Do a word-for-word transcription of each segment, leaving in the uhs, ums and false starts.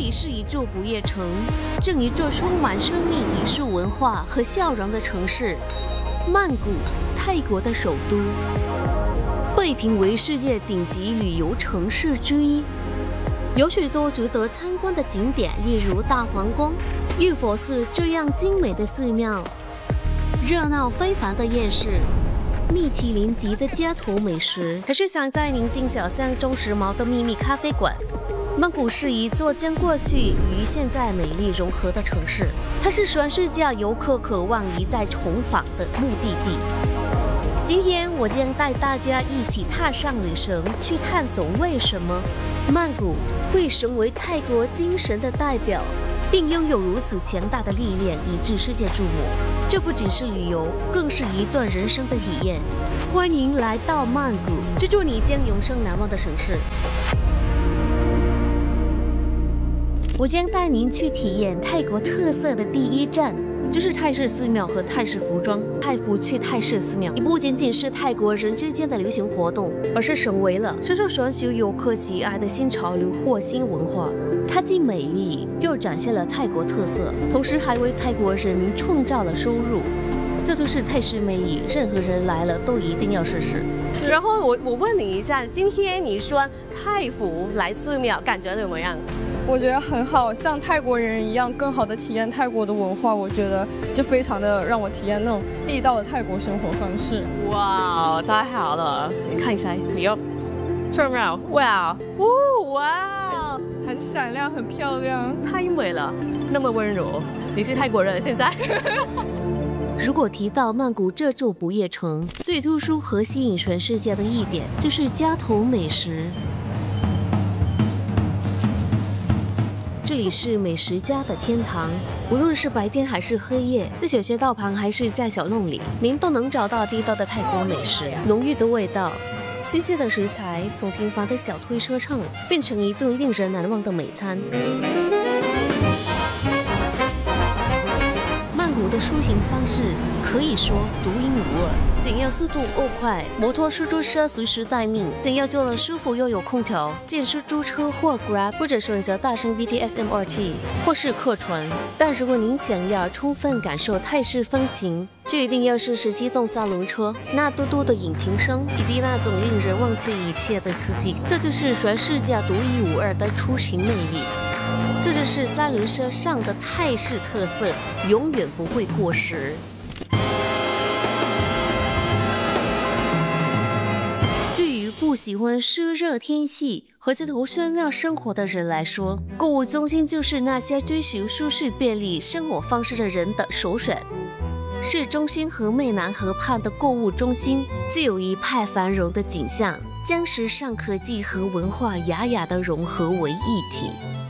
里是一座不夜城，正一座充满生命、艺术文化和笑容的城市——曼谷，泰国的首都，被评为世界顶级旅游城市之一。有许多值得参观的景点，例如大皇宫、玉佛寺这样精美的寺庙，热闹非凡的夜市。 米其林级的街头美食，还是想在宁静小巷中时髦的秘密咖啡馆。曼谷是一座将过去与现在美丽融合的城市，它是全世界游客渴望一再重访的目的地。今天我将带大家一起踏上旅程，去探索为什么曼谷会成为泰国精神的代表，并拥有如此强大的力量，以致世界注目。 这不仅是旅游，更是一段人生的体验。欢迎来到曼谷，这座你将永生难忘的城市。我将带您去体验泰国特色的第一站，就是泰式寺庙和泰式服装。泰服去泰式寺庙，不仅仅是泰国人之间的流行活动，而是成为了深受全球游客喜爱的新潮流或新文化。 它既美丽，又展现了泰国特色，同时还为泰国人民创造了收入。这就是泰式魅力，任何人来了都一定要试试。然后我我问你一下，今天你穿泰服来寺庙，感觉怎么样？ 我觉得很好，像泰国人一样，更好的体验泰国的文化。我觉得就非常的让我体验那种地道的泰国生活方式。 哇，太好了！你看一下，你要 turn around， 哇，哦，哇！ 很闪亮，很漂亮， 太美了，那么温柔。你是泰国人，现在。如果提到曼谷这座不夜城，最突出和吸引全世界的一点就是街头美食。这里是美食家的天堂，无论是白天还是黑夜，在小街道旁还是在小弄里，您都能找到地道的泰国美食，浓郁的味道。 新鲜的食材从平凡的小推车上变成一顿令人难忘的美餐。曼谷的出行方式可以说独一无二，想要速度又快，摩托出租车随时待命；想要坐得舒服又有空调，见出租车或 Grab， 或者选择大声 B T S M R T， 或是客船。但如果您想要充分感受泰式风情， 就一定要试试机动三轮车，那嘟嘟的引擎声，以及那种令人忘却一切的刺激，这就是全世界独一无二的出行魅力。这就是三轮车上的泰式特色，永远不会过时。对于不喜欢湿热天气和街头喧闹生活的人来说，购物中心就是那些追求舒适便利生活方式的人的首选。 市中心和湄南河畔的购物中心，具有一派繁荣的景象，将时尚科技和文化雅雅的融合为一体。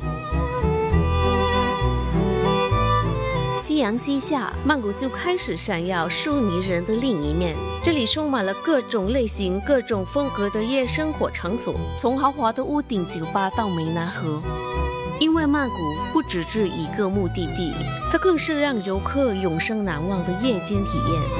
夕阳西下，曼谷就开始闪耀出迷人的另一面。这里充满了各种类型、各种风格的夜生活场所，从豪华的屋顶酒吧到湄南河。 因为曼谷不只是一个目的地，它更是让游客永生难忘的夜间体验。